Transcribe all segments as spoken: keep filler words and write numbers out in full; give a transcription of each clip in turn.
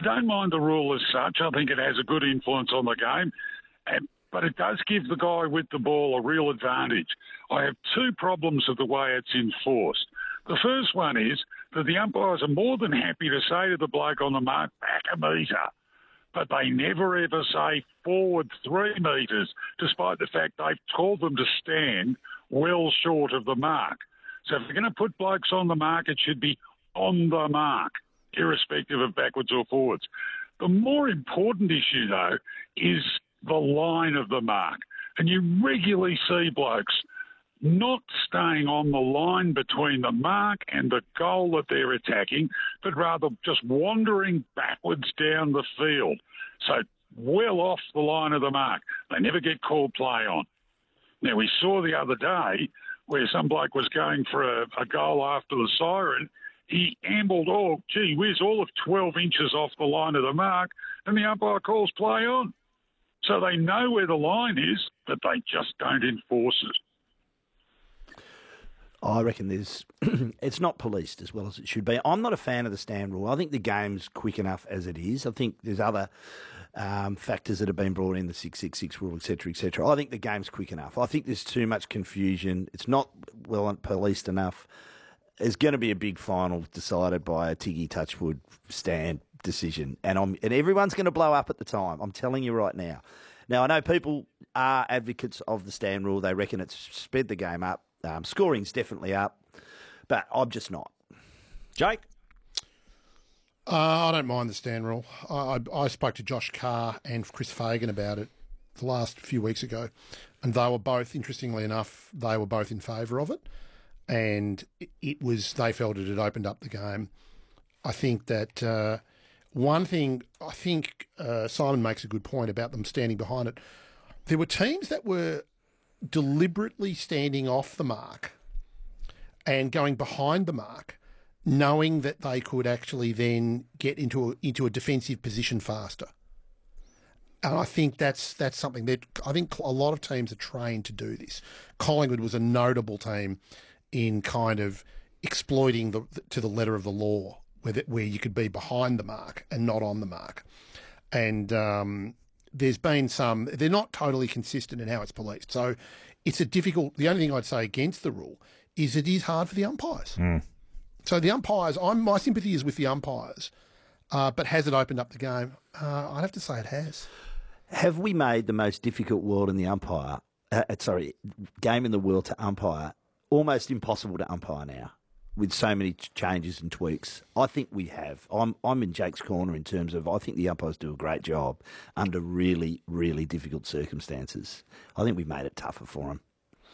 don't mind the rule as such. I think it has a good influence on the game, and, but it does give the guy with the ball a real advantage. I have two problems with the way it's enforced. The first one is that the umpires are more than happy to say to the bloke on the mark, back a metre, but they never ever say forward three metres, despite the fact they've told them to stand well short of the mark. So if you're going to put blokes on the mark, it should be on the mark, irrespective of backwards or forwards. The more important issue, though, is the line of the mark. And you regularly see blokes not staying on the line between the mark and the goal that they're attacking, but rather just wandering backwards down the field. So well off the line of the mark. They never get called play on. Now, we saw the other day where some bloke was going for a, a goal after the siren. He ambled, oh, gee whiz, all of twelve inches off the line of the mark, and the umpire calls play on. So they know where the line is, but they just don't enforce it. I reckon there's it's not policed as well as it should be. I'm not a fan of the stand rule. I think the game's quick enough as it is. I think there's other um, factors that have been brought in, the six six six rule, et cetera, et cetera. I think the game's quick enough. I think there's too much confusion. It's not well policed enough. There's going to be a big final decided by a Tiggy Touchwood stand decision, and I'm and everyone's going to blow up at the time. I'm telling you right now. Now, I know people are advocates of the stand rule. They reckon it's sped the game up. Um, scoring's definitely up, but I'm just not. Jake? Uh, I don't mind the stand rule. I, I, I spoke to Josh Carr and Chris Fagan about it the last few weeks ago, and they were both, interestingly enough, they were both in favour of it, and it, it was, they felt it had opened up the game. I think that uh, one thing, I think uh, Simon makes a good point about them standing behind it. There were teams that were deliberately standing off the mark and going behind the mark, knowing that they could actually then get into a, into a defensive position faster. And I think that's that's something that I think a lot of teams are trained to do this. Collingwood was a notable team in kind of exploiting the to the letter of the law, where that, where you could be behind the mark and not on the mark. And um, there's been some, they're not totally consistent in how it's policed. So it's a difficult, the only thing I'd say against the rule is it is hard for the umpires. Mm. So the umpires, I'm, my sympathy is with the umpires, uh, but has it opened up the game? Uh, I'd have to say it has. Have we made the most difficult world in the umpire, uh, sorry, game in the world to umpire almost impossible to umpire now? With so many changes and tweaks, I think we have. I'm I'm in Jake's corner in terms of I think the umpires do a great job under really, really difficult circumstances. I think we've made it tougher for them.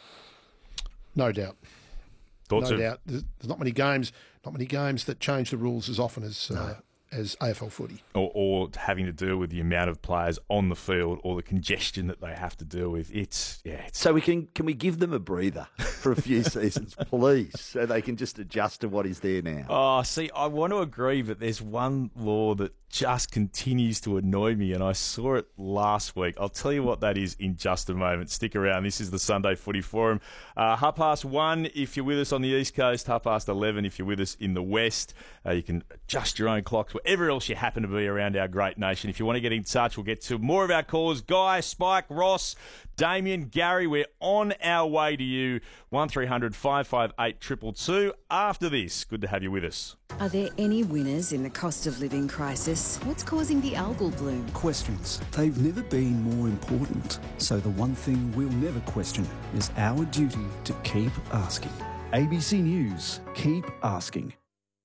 No doubt. Thoughts no of... doubt. There's not many games, not many games that change the rules as often as No. uh, as A F L footy. Or, or having to deal with the amount of players on the field or the congestion that they have to deal with. It's, yeah. It's... So we can can we give them a breather for a few seasons, please, so they can just adjust to what is there now? Oh, see, I want to agree, but there's one law that just continues to annoy me, and I saw it last week. I'll tell you what that is in just a moment. Stick around. This is the Sunday Footy Forum. Uh, half past one if you're with us on the East Coast, half past eleven if you're with us in the West. Uh, you can adjust your own clocks wherever else you happen to be around our great nation. If you want to get in touch, we'll get to more of our callers. Guy, Spike, Ross, Damien, Gary, we're on our way to you. one three hundred five five eight two two two. After this, good to have you with us. Are there any winners in the cost of living crisis? What's causing the algal bloom? Questions. They've never been more important. So the one thing we'll never question is our duty to keep asking. A B C News. Keep asking.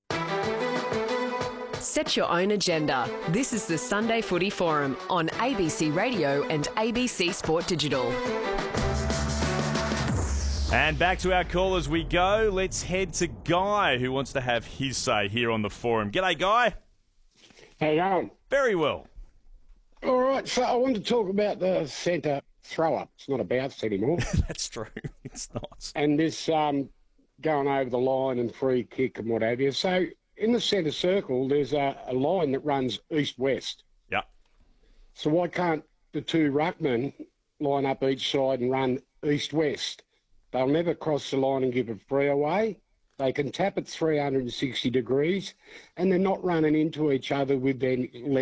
Set your own agenda. This is the Sunday Footy Forum on A B C Radio and A B C Sport Digital. And back to our call as we go. Let's head to Guy, who wants to have his say here on the forum. G'day, Guy. How you going? Very well. All right, so I want to talk about the centre thrower. It's not a bounce anymore. That's true. It's not. And this um, going over the line and free kick and what have you. So in the centre circle, there's a, a line that runs east-west. Yeah. So why can't the two ruckmen line up each side and run east-west? They'll never cross the line and give a free away. They can tap it three hundred sixty degrees, and they're not running into each other with their